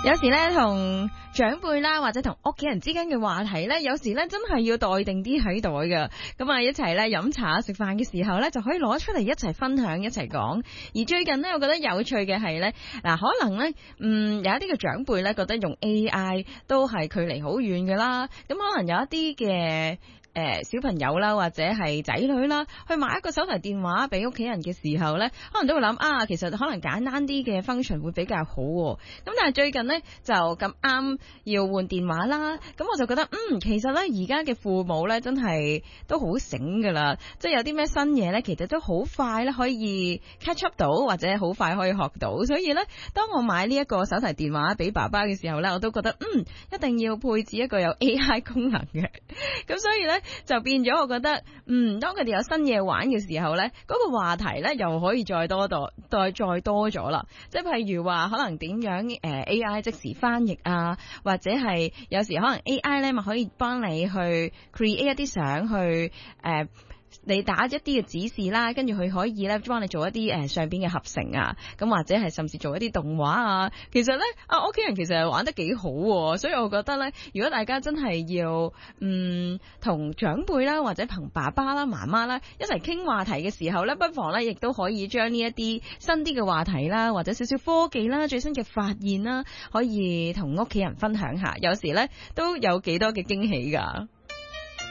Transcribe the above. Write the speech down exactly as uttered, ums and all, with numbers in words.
有時咧同長輩啦，或者同屋企人之間嘅話題咧，有時咧真係要袋定啲喺袋噶。咁啊，一齊咧飲茶食飯嘅時候咧，就可以攞出嚟一齊分享，一齊講。而最近咧，我覺得有趣嘅係咧，嗱，可能咧，嗯，有一啲嘅長輩咧覺得用 A I 都係距離好遠噶啦。咁可能有一啲嘅。誒、呃，小朋友啦，或者係仔女啦，去買一個手提電話俾屋企人嘅時候呢，可能都會諗啊，其實可能簡單啲嘅 function 會比較好。咁但係最近呢，就咁啱要換電話啦，咁我就覺得嗯，其實呢，而家嘅父母呢，真係都好醒噶啦，即係有啲咩新嘢呢，其實都好快咧可以 catch up 到，或者好快可以學到。所以呢，當我買呢一個手提電話俾爸爸嘅時候呢，我都覺得嗯，一定要配置一個有 A I 功能嘅。咁所以呢。就變咗，我覺得，嗯，當佢哋有新嘢玩嘅時候呢，嗰、那個話題呢又可以再多多，再再多咗啦。即係譬如話，可能點樣誒、呃、A I 即時翻譯啊，或者係有時可能 A I 呢咪可以幫你去 create 一啲相去誒。呃你打一啲嘅指示啦，跟住佢可以咧幫你做一啲誒上邊嘅合成啊，咁或者係甚至做一啲動畫啊。其實咧啊屋企人其實係玩得幾好，所以我覺得咧，如果大家真係要嗯同長輩啦，或者同爸爸啦、媽媽啦一齊傾話題嘅時候咧，不妨咧亦都可以將呢一啲新啲嘅話題啦，或者少少科技啦、最新嘅發現啦，可以同屋企人分享下。有時咧都有幾多嘅驚喜㗎。